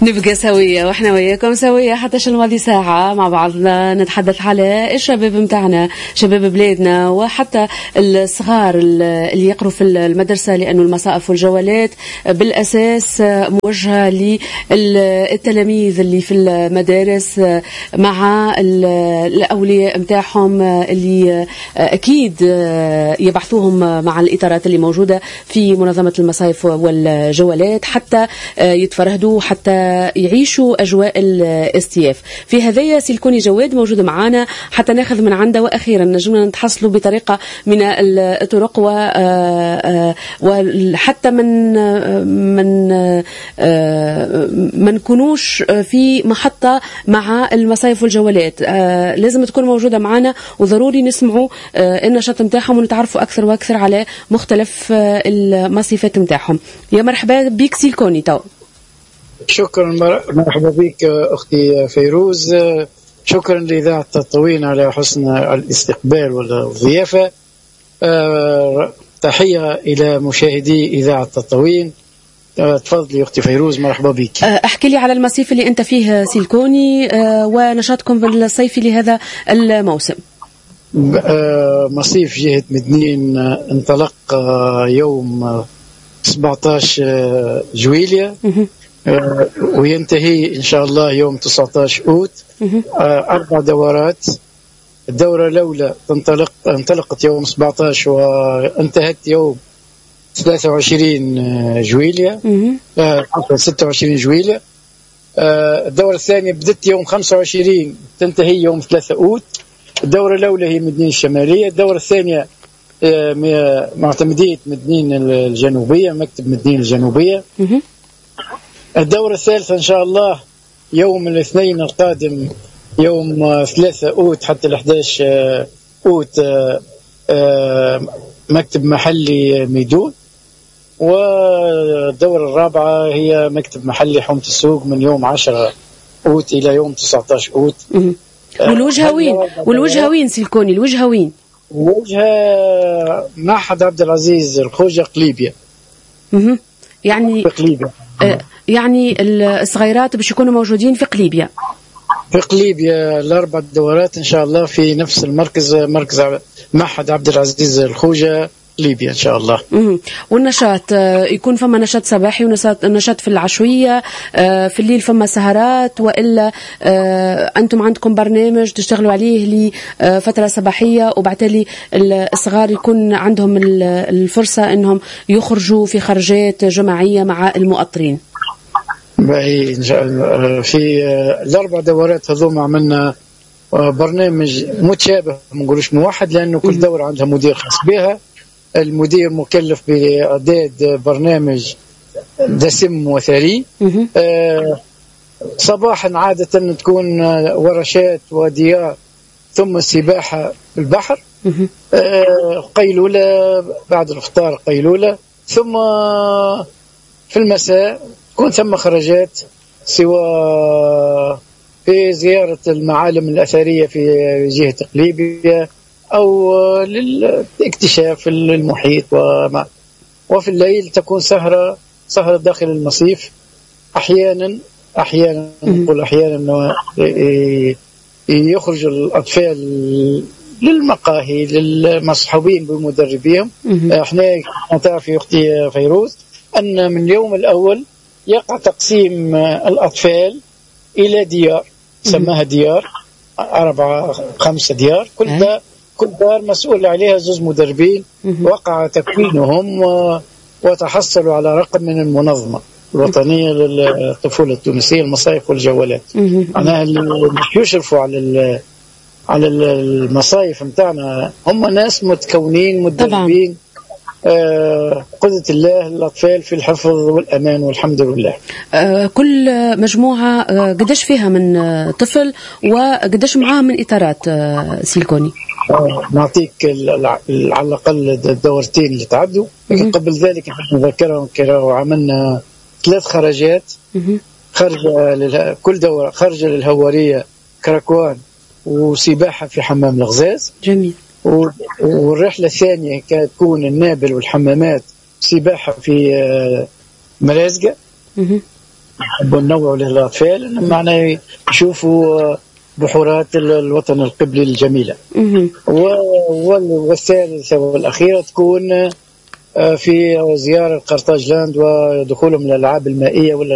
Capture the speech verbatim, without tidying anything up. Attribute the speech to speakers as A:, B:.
A: نبقى سوية واحنا وياكم سوية حتى شو الماضي ساعة مع بعضنا نتحدث على الشباب متاعنا، شباب بلادنا، وحتى الصغار اللي يقروا في المدرسة، لأنه المصائف والجولات بالأساس موجهة للتلاميذ اللي في المدارس مع الأولياء متاعهم اللي أكيد يبحثوهم مع الإطارات اللي موجودة في منظمة المصائف والجولات حتى يتفرهدوا حتى يعيشوا أجواء الاستياف. في هذايا سيلكوني جواد موجودة معنا حتى ناخذ من عنده، وأخيرا نجمنا نتحصلوا بطريقة من الطرق وحتى من من ما نكونوش في محطة مع المصايف والجولات. لازم تكون موجودة معنا، وضروري نسمعوا النشاط متاعهم ونتعرفوا أكثر وأكثر على مختلف المصيفات متاعهم. يا مرحبا بك سيلكوني. تو
B: شكرا، مرحبا بك أختي فيروز، شكرا لإذاعة تطوين على حسن الاستقبال والضيافة. أه تحية إلى مشاهدي إذاعة تطوين. أه تفضلي أختي فيروز، مرحبا بك.
A: أحكي لي على المصيف اللي أنت فيه سيلكوني أه ونشاطكم الصيفي لهذا الموسم.
B: أه مصيف جهة مدنين انطلق يوم سبعة عشر جويلية أه وينتهي إن شاء الله يوم تسعة عشر أوت. أه أربع دورات. الدورة الأولى تنطلق انطلقت يوم سبعة عشر وانتهت يوم ثلاثة وعشرين جويلية أه ستة وعشرين جويلية. أه الدورة الثانية بدت يوم خمسة وعشرين تنتهي يوم ثلاثة أوت. الدورة الأولى هي مدنين الشمالية. الدورة الثانية أه معتمدية مدنين الجنوبية، مكتب مدنين الجنوبية. الدورة الثالثة إن شاء الله يوم الاثنين القادم يوم ثلاثة أوت حتى الأحداش أوت، مكتب محلي ميدون. والدورة الرابعة هي مكتب محلي حومة السوق من يوم عشرة أوت إلى يوم تسعة عشر أوت.
A: والوجهة وين؟ والوجهة وين سيلكوني؟ الوجهة وين؟
B: الوجهة معهد عبد العزيز الخوجة قليبية.
A: يعني
B: قليبية.
A: آه يعني الصغيرات باش يكونوا موجودين في قليبية.
B: في قليبية الأربع دورات إن شاء الله في نفس المركز، مركز معهد عبد العزيز الخوجة قليبية إن شاء الله.
A: مم. والنشاط يكون فما نشاط صباحي ونشاط نشاط في العشوية، في الليل فما سهرات، وإلا أنتم عندكم برنامج تشتغلوا عليه لفترة صباحية وبعتالي الصغار يكون عندهم الفرصة أنهم يخرجوا في خرجات جماعية مع المؤطرين؟
B: في الأربع دورات هذوما عملنا برنامج متشابه، ما نقولوش موحد، لأنه كل دورة عندها مدير خاص بها. المدير مكلف بإعداد برنامج دسم وثري. صباحا عادة تكون ورشات وديار، ثم السباحة في البحر، قيلولة بعد الإفطار، قيلولة، ثم في المساء تكون ثم خرجات سواء في زيارة المعالم الأثرية في جهة قليبية أو للاكتشاف المحيط. وما وفي الليل تكون سهرة سهرة داخل المصيف. أحيانا أحيانا نقول أحيانا يخرج الأطفال للمقاهي للمصحوبين بمدربيهم. احنا تعرف يا أختي فيروز أن من اليوم الأول يقع تقسيم الأطفال إلى ديار، سماها ديار، أربعة خمسة ديار، كل دار كل دار مسؤول عليها زوج مدربين. وقع تكوينهم وتحصلوا على رقم من المنظمة الوطنية للطفولة التونسية المصايف والجولات. معناها اللي يشرفوا على على المصايف متاعنا هم ناس متكونين مدربين. آه قدرة الله الأطفال في الحفظ والأمان والحمد لله.
A: آه كل مجموعة آه قداش فيها من آه طفل وقداش معاها من إطارات آه سيلكوني؟
B: آه نعطيك على الأقل الدورتين اللي تعدوا. لكن قبل ذلك نذكرهم كراو عملنا ثلاث خرجات. خرجة كل دورة خرجة للهوارية كراكوان وسباحة في حمام الغزاز.
A: جميل.
B: والرحلة الثانية كانت تكون النابل والحمامات، سباحة في مرازقة. نحبوا ننوعوا للأطفال معنا يشوفوا بحورات الوطن القبلي الجميلة. والثالثة والأخيرة تكون في زيارة قرطاج لاند ودخولهم الألعاب المائية ولا